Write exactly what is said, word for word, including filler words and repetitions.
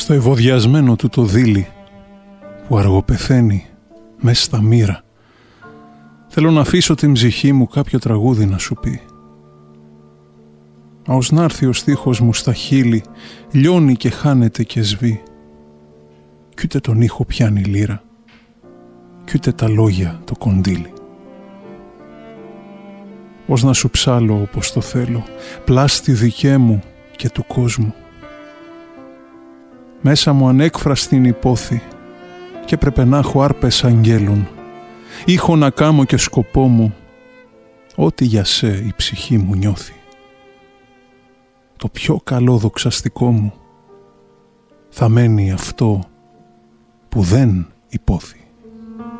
στο ευωδιασμένο του το δίλη που αργοπεθαίνει μες στα μοίρα. Θέλω να αφήσω την ψυχή μου κάποιο τραγούδι να σου πει. Ως να έρθει ο στίχος μου στα χείλη, λιώνει και χάνεται και σβεί. Κι ούτε τον ήχο πιάνει λύρα, κι ούτε τα λόγια το κοντήλι. Ως να σου ψάλω όπως το θέλω, πλάστη δικέ μου και του κόσμου. Μέσα μου ανέκφραστην υπόθη και πρέπει να έχω άρπες αγγέλων, ήχο να κάμω και σκοπό μου, ό,τι για σε η ψυχή μου νιώθει. Το πιο καλό δοξαστικό μου θα μένει αυτό που δεν υπόθη.